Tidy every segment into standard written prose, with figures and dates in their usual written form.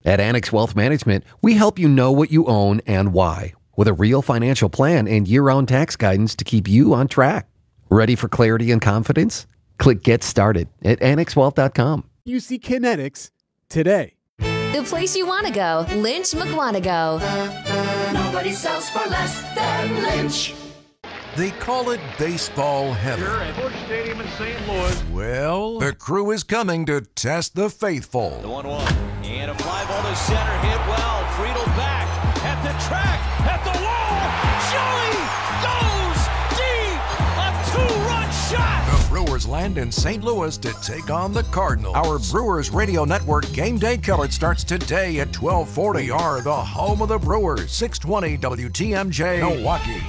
At Annex Wealth Management, we help you know what you own and why, with a real financial plan and year-round tax guidance to keep you on track. Ready for clarity and confidence? Click Get Started at annexwealth.com. UC Kinetics today. The place you want to go, Lynch McWanago. Nobody sells for less than Lynch. They call it baseball heaven. Here at Busch Stadium in St. Louis. Well, the crew is coming to test the faithful. The 1-1. And a fly ball to center. Hit well. Friedel back at the track, at the wall. Joey goes deep. A two-run shot. The Brewers land in St. Louis to take on the Cardinals. Our Brewers Radio Network game day coverage starts today at 12:40. are the home of the Brewers. 620 WTMJ Milwaukee.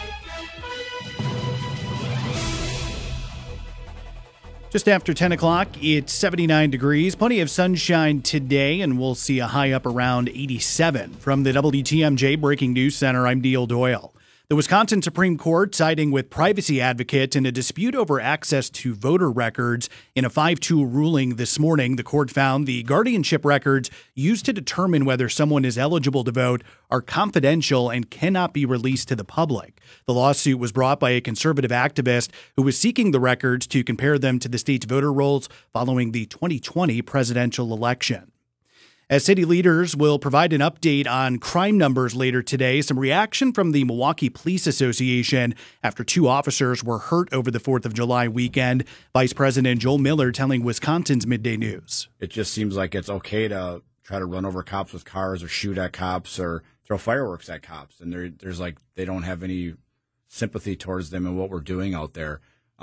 Just after 10 o'clock, it's 79 degrees. Plenty of sunshine today, and we'll see a high up around 87. From the WTMJ Breaking News Center, I'm Neil Doyle. The Wisconsin Supreme Court siding with privacy advocates in a dispute over access to voter records. In a 5-2 ruling this morning, the court found the guardianship records used to determine whether someone is eligible to vote are confidential and cannot be released to the public. The lawsuit was brought by a conservative activist who was seeking the records to compare them to the state's voter rolls following the 2020 presidential election. As city leaders will provide an update on crime numbers later today, some reaction from the Milwaukee Police Association after 2 officers were hurt over the 4th of July weekend. Vice President Joel Miller telling Wisconsin's Midday News. It just seems like it's okay to try to run over cops with cars or shoot at cops or throw fireworks at cops. And there's like they don't have any sympathy towards them and what we're doing out there.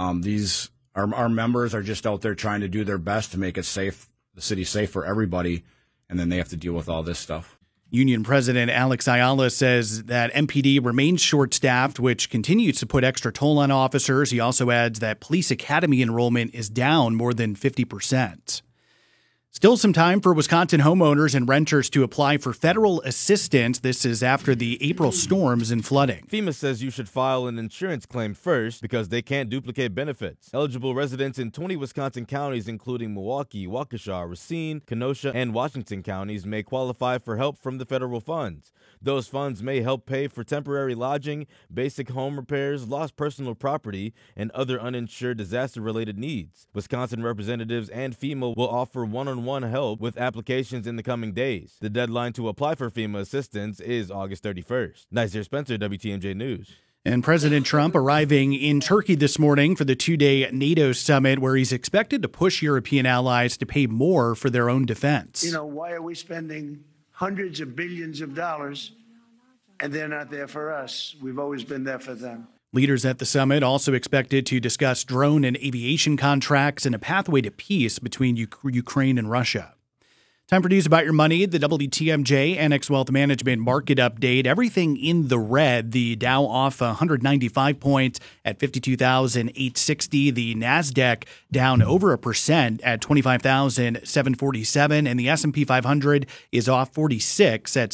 Our members are just out there trying to do their best to make it safe, the city safe for everybody. And then they have to deal with all this stuff. Union President Alex Ayala says that MPD remains short-staffed, which continues to put extra toll on officers. He also adds that police academy enrollment is down more than 50%. Still some time for Wisconsin homeowners and renters to apply for federal assistance. This is after the April storms and flooding. FEMA says you should file an insurance claim first because they can't duplicate benefits. Eligible residents in 20 Wisconsin counties, including Milwaukee, Waukesha, Racine, Kenosha, and Washington counties, may qualify for help from the federal funds. Those funds may help pay for temporary lodging, basic home repairs, lost personal property, and other uninsured disaster-related needs. Wisconsin representatives and FEMA will offer one-on-one help with applications in the coming days. The deadline to apply for FEMA assistance is August 31st. Nazir Spencer, WTMJ News. And President Trump arriving in Turkey this morning for the 2-day NATO summit, where he's expected to push European allies to pay more for their own defense. Why are we spending hundreds of billions of dollars and they're not there for us? We've always been there for them. Leaders at the summit also expected to discuss drone and aviation contracts and a pathway to peace between Ukraine and Russia. Time for news about your money. The WTMJ Annex Wealth Management Market Update. Everything in the red. The Dow off 195 points at 52,860. The NASDAQ down over 1% at 25,747. And the S&P 500 is off 46 at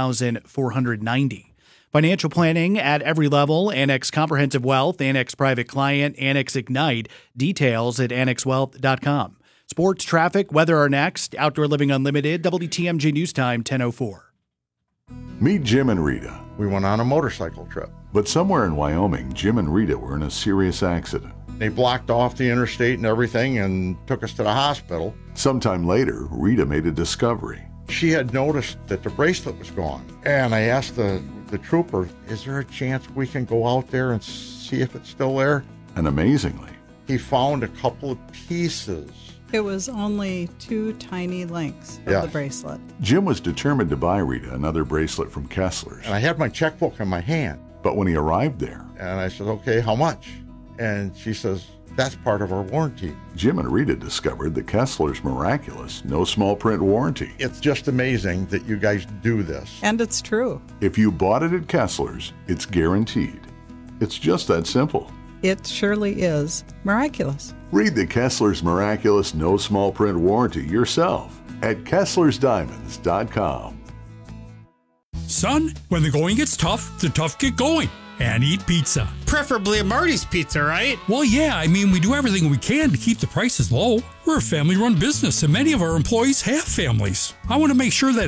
7,490. Financial planning at every level. Annex Comprehensive Wealth, Annex Private Client, Annex Ignite. Details at annexwealth.com. Sports, traffic, weather are next. Outdoor Living Unlimited, WTMJ News Time, 10:04. Meet Jim and Rita. We went on a motorcycle trip. But somewhere in Wyoming, Jim and Rita were in a serious accident. They blocked off the interstate and everything and took us to the hospital. Sometime later, Rita made a discovery. She had noticed that the bracelet was gone. And I asked the trooper, is there a chance we can go out there and see if it's still there? And amazingly, he found a couple of pieces. It was only 2 tiny links of the bracelet. Jim was determined to buy Rita another bracelet from Kessler's. And I had my checkbook in my hand. But when he arrived there... And I said, okay, how much? And she says, that's part of our warranty. Jim and Rita discovered the Kessler's miraculous, no small print warranty. It's just amazing that you guys do this. And it's true. If you bought it at Kessler's, it's guaranteed. It's just that simple. It surely is miraculous. Read the Kessler's miraculous no small print warranty yourself at Kessler'sDiamonds.com. Son, when the going gets tough, the tough get going. And eat pizza. Preferably a Marty's Pizza, right? Well, yeah, I mean, we do everything we can to keep the prices low. We're a family-run business, and many of our employees have families. I want to make sure that